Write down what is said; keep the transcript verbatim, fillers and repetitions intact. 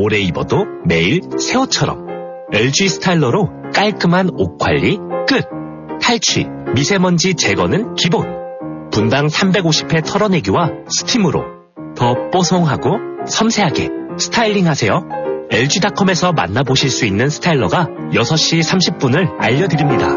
오래 입어도 매일 새 옷처럼. 엘지 스타일러로 깔끔한 옷 관리 끝. 탈취, 미세먼지 제거는 기본. 분당 삼백오십 회 털어내기와 스팀으로 더 뽀송하고 섬세하게 스타일링하세요. 엘지닷컴에서 만나보실 수 있는 스타일러가 여섯 시 삼십 분을 알려드립니다.